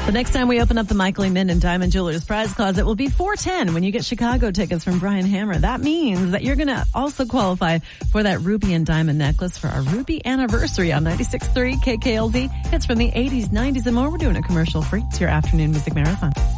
The next time we open up the Michael E. Minden Diamond Jewelers prize closet will be 410 when you get Chicago tickets from Brian Hammer. That means that you're going to also qualify for that ruby and diamond necklace for our ruby anniversary on 96.3 KKLZ. Hits from the 80s, 90s, and more. We're doing a commercial free. It's your afternoon music marathon.